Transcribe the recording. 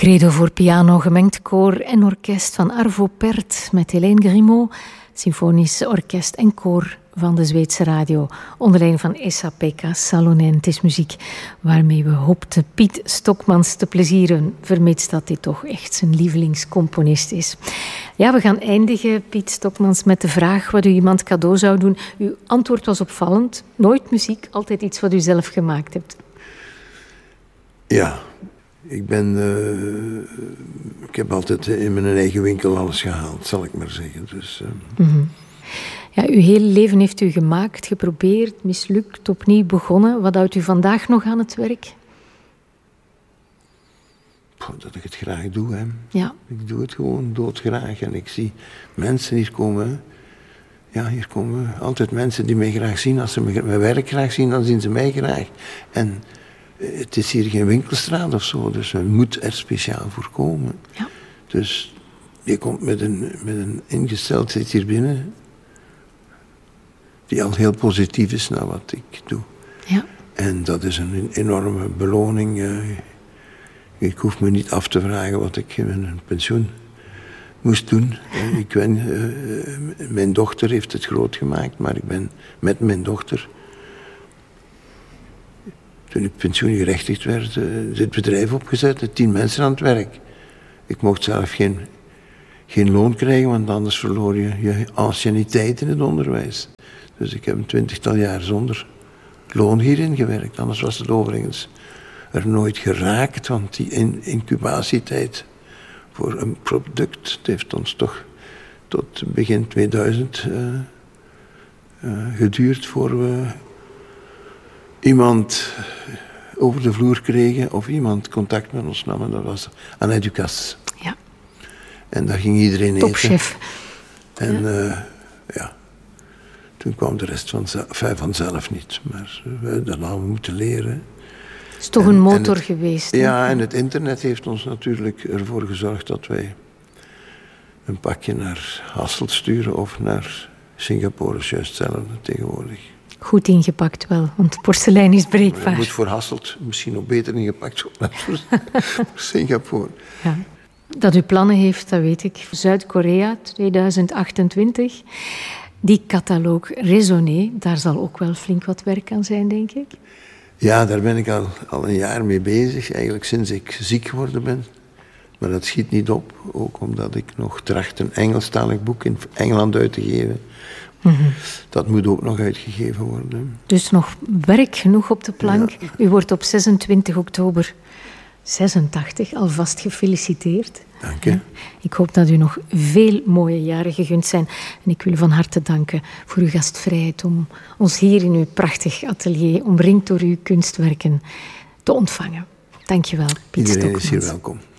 Credo voor piano, gemengd koor en orkest van Arvo Pärt met Hélène Grimaud, symfonisch orkest en koor van de Zweedse radio, onder leiding van Esa-Pekka Salonen. Het is muziek waarmee we hoopten Piet Stokmans te plezieren, vermits dat dit toch echt zijn lievelingscomponist is. Ja, we gaan eindigen, Piet Stokmans, met de vraag wat u iemand cadeau zou doen. Uw antwoord was opvallend. Nooit muziek, altijd iets wat u zelf gemaakt hebt. Ja, ik heb altijd in mijn eigen winkel alles gehaald, zal ik maar zeggen. Dus, Ja, uw hele leven heeft u gemaakt, geprobeerd, mislukt, opnieuw begonnen. Wat houdt u vandaag nog aan het werk? Dat ik het graag doe. Hè. Ja. Ik doe het gewoon doodgraag. En ik zie mensen hier komen. Ja, hier komen altijd mensen die mij graag zien. Als ze mijn werk graag zien, dan zien ze mij graag. En het is hier geen winkelstraat of zo, dus men moet er speciaal voor komen. Ja. Dus je komt met een ingesteldheid hier binnen die al heel positief is naar wat ik doe. Ja. En dat is een enorme beloning. Ik hoef me niet af te vragen wat ik in mijn pensioen moest doen. Mijn dochter heeft het groot gemaakt, maar ik ben met mijn dochter, toen ik pensioengerechtigd werd, dit bedrijf opgezet, 10 mensen aan het werk. Ik mocht zelf geen loon krijgen, want anders verloor je anciëniteit in het onderwijs. Dus ik heb een 20-tal jaar zonder loon hierin gewerkt. Anders was het overigens er nooit geraakt, want die incubatietijd voor een product heeft ons toch tot begin 2000 geduurd voor we iemand over de vloer kregen of iemand contact met ons nam. En dat was Alain Ducasse. Ja. En daar ging iedereen eten. Topchef. En ja, toen kwam de rest vanzelf niet. Maar dat hadden we moeten leren. Het is toch een motor geweest. Ja, en het internet heeft ons natuurlijk ervoor gezorgd dat wij een pakje naar Hasselt sturen of naar Singapore. Is juist hetzelfde tegenwoordig. Goed ingepakt wel, want porselein is breekbaar. Het moet voor Hasselt misschien nog beter ingepakt worden dan voor Singapore. Ja. Dat u plannen heeft, dat weet ik. Zuid-Korea 2028. Die catalogue Raisonné, daar zal ook wel flink wat werk aan zijn, denk ik. Ja, daar ben ik al een jaar mee bezig, eigenlijk sinds ik ziek geworden ben. Maar dat schiet niet op, ook omdat ik nog tracht een Engelstalig boek in Engeland uit te geven. Mm-hmm. Dat moet ook nog uitgegeven worden. Dus nog werk genoeg op de plank. Ja. U wordt op 26 oktober 86 alvast gefeliciteerd. Dank je. Ik hoop dat u nog veel mooie jaren gegund zijn. En ik wil u van harte danken voor uw gastvrijheid om ons hier in uw prachtig atelier, omringd door uw kunstwerken, te ontvangen. Dank je wel, Piet Stokmans. Iedereen is hier welkom.